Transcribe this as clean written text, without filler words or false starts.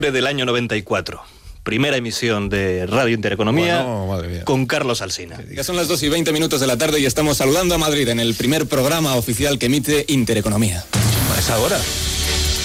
Del año 94. Primera emisión de Radio Intereconomía, con Carlos Alsina. Ya son las 2:20 de la tarde y estamos saludando a Madrid en el primer programa oficial que emite Intereconomía. A esa hora.